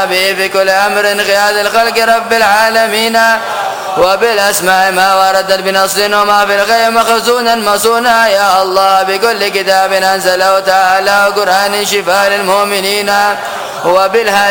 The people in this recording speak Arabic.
به في كل أمر غياث الخلق رب العالمين وبالأسماء ما وردت بنص وما في الغيب مخزونا مصونا يا الله بكل كتاب أنزله تعالى وقرآن شفاء للمؤمنين وبالهادي